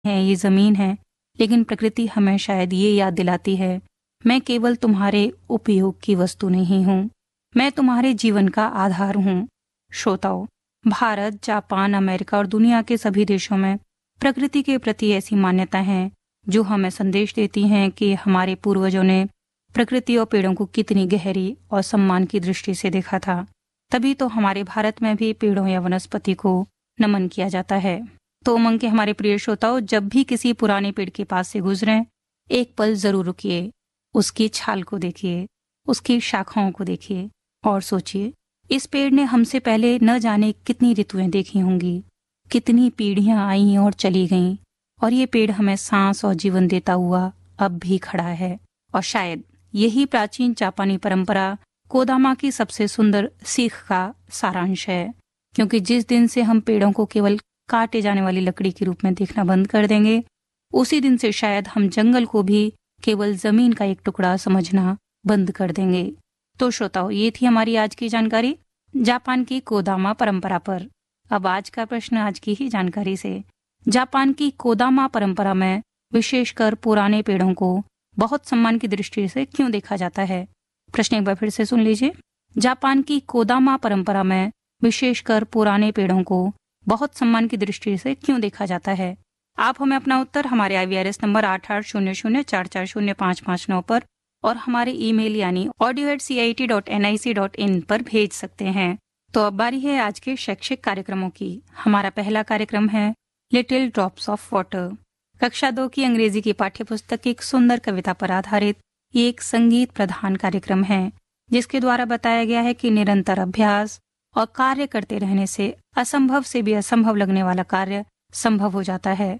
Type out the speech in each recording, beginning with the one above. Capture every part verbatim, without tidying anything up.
है, ये जमीन है, लेकिन प्रकृति हमें शायद ये याद दिलाती है, मैं केवल तुम्हारे उपयोग की वस्तु नहीं हूँ, मैं तुम्हारे जीवन का आधार हूँ। श्रोताओ, भारत, जापान, अमेरिका और दुनिया के सभी देशों में प्रकृति के प्रति ऐसी मान्यता है जो हमें संदेश देती हैं कि हमारे पूर्वजों ने प्रकृति और पेड़ों को कितनी गहरी और सम्मान की दृष्टि से देखा था। तभी तो हमारे भारत में भी पेड़ों या वनस्पति को नमन किया जाता है। तो उमंग के हमारे प्रिय श्रोताओं, जब भी किसी पुराने पेड़ के पास से गुजरें, एक पल जरूर रुकिए, उसकी छाल को देखिए, उसकी शाखाओं को देखिए और सोचिए, इस पेड़ ने हमसे पहले न जाने कितनी ऋतुएं देखी होंगी, कितनी पीढ़ियां आई और चली गईं, और ये पेड़ हमें सांस और जीवन देता हुआ अब भी खड़ा है। और शायद यही प्राचीन जापानी परंपरा कोदामा की सबसे सुंदर सीख का सारांश है, क्योंकि जिस दिन से हम पेड़ों को केवल काटे जाने वाली लकड़ी के रूप में देखना बंद कर देंगे, उसी दिन से शायद हम जंगल को भी केवल जमीन का एक टुकड़ा समझना बंद कर देंगे। तो श्रोताओ, ये थी हमारी आज की जानकारी जापान की कोदामा परंपरा पर। अब आज का प्रश्न आज की ही जानकारी से, जापान की कोदामा परंपरा में विशेषकर पुराने पेड़ों को बहुत सम्मान की दृष्टि से क्यों देखा जाता है? प्रश्न एक बार फिर से सुन लीजिए। जापान की कोदामा परंपरा में विशेषकर पुराने पेड़ों को बहुत सम्मान की दृष्टि से क्यों देखा जाता है? आप हमें अपना उत्तर हमारे आई वी आर एस नंबर आठ आठ शून्य शून्य चार चार शून्य पाँच पाँच नौ पर और हमारे ईमेल यानी audio eight C I T dot N I C dot in पर भेज सकते हैं। तो अब बारी है आज के शैक्षिक कार्यक्रमों की। हमारा पहला कार्यक्रम है लिटिल ड्रॉप्स ऑफ वाटर। कक्षा दो की अंग्रेजी की पाठ्यपुस्तक की एक सुंदर कविता पर आधारित ये एक संगीत प्रधान कार्यक्रम है, जिसके द्वारा बताया गया है कि निरंतर अभ्यास और कार्य करते रहने से असंभव से भी असंभव लगने वाला कार्य संभव हो जाता है।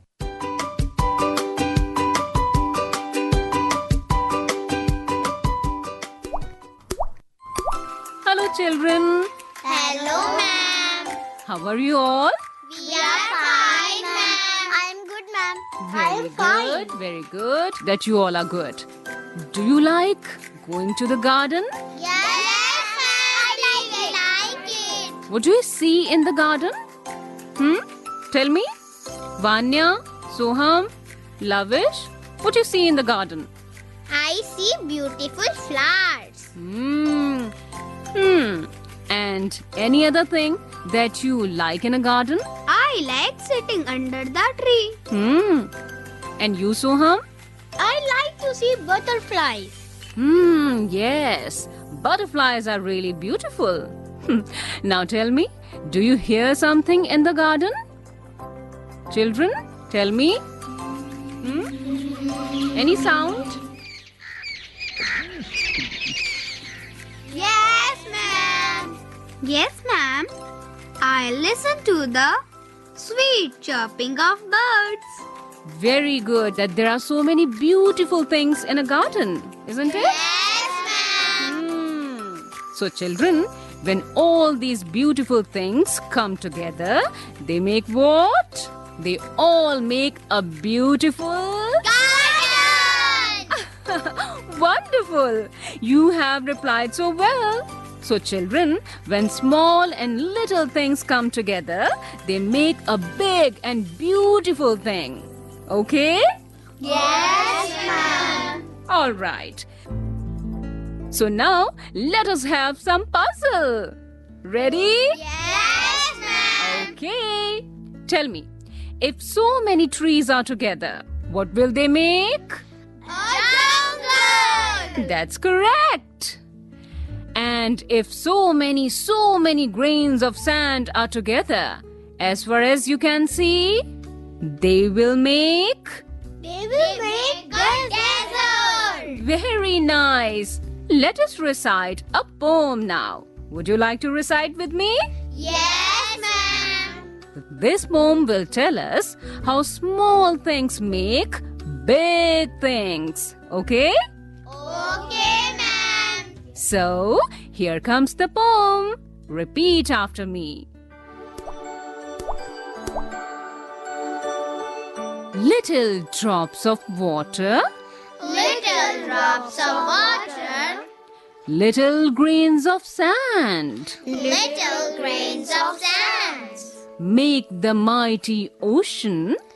Hello children. Hello, ma'am. How are you all? We are fine, ma'am. I am good, ma'am. I Very am good, fine. very good that you all are good. Do you like going to the garden? Yes, ma'am. I like, like it. What do you see in the garden? Hmm? Tell me. Vanya, Soham, Lavish, what do you see in the garden? I see beautiful flowers. Hmm. Hmm. And any other thing that you like in a garden? I like sitting under the tree. Hmm. And you, Soham? I like to see butterflies. Hmm, yes. Butterflies are really beautiful. Now tell me, do you hear something in the garden? Children, tell me. Hmm? Any sound? Yes, ma'am. Yes, ma'am. I listen to the sweet chirping of birds. Very good that there are so many beautiful things in a garden, isn't it? Yes, ma'am. Hmm. So children, when all these beautiful things come together, they make what? They all make a beautiful... Garden! Wonderful! You have replied so well. So children, when small and little things come together, they make a big and beautiful thing. Okay? Yes, ma'am. All right. So now, let us have some puzzle. Ready? Yes, ma'am. Okay. Tell me, if so many trees are together, what will they make? A jungle! That's correct. And if so many, so many grains of sand are together, as far as you can see, they will make... They will make a desert! Very nice. Let us recite a poem now. Would you like to recite with me? Yes, ma'am. This poem will tell us how small things make big things. Okay? Okay, ma'am. So, here comes the poem. Repeat after me. Little drops of water, Little drops of water, little grains of sand, little grains of sand, make the mighty ocean